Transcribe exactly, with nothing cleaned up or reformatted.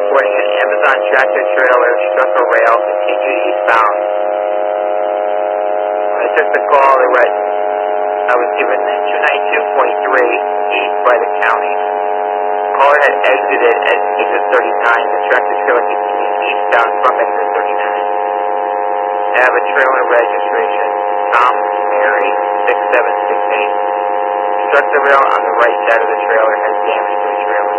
reporting an Amazon tractor trailer struck a rail, continued eastbound. When I took the call, they read, I was given two ninety-two point three east by the county. The caller had exited at exit thirty-nine. The tractor trailer continued eastbound from exit thirty-nine. I have a trailer registration, Tom Mary six seven six eight. Struck the rail on the right side of the trailer, has damage to the trailer.